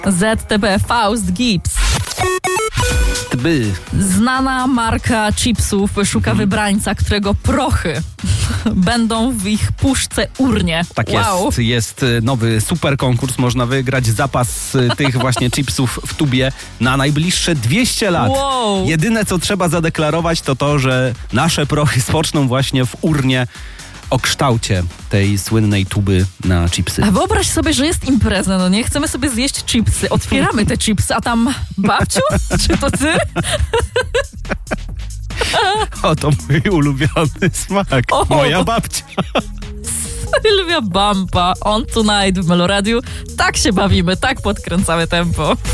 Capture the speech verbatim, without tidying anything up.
Z T B, Faust Gibbs. By. Znana marka chipsów szuka wybrańca, którego prochy będą w ich puszce urnie. Tak wow. jest. Jest nowy super konkurs. Można wygrać zapas tych właśnie chipsów w tubie na najbliższe dwieście lat. Wow. Jedyne, co trzeba zadeklarować, to to, że nasze prochy spoczną właśnie w urnie o kształcie tej słynnej tuby na chipsy. A wyobraź sobie, że jest impreza, no nie? Chcemy sobie zjeść chipsy. Otwieramy te chipsy, a tam babciu? Czy to ty? Oto mój ulubiony smak. O, Moja babcia. Sylwia Bampa, On Tonight w Meloradiu. Tak się bawimy, tak podkręcamy tempo.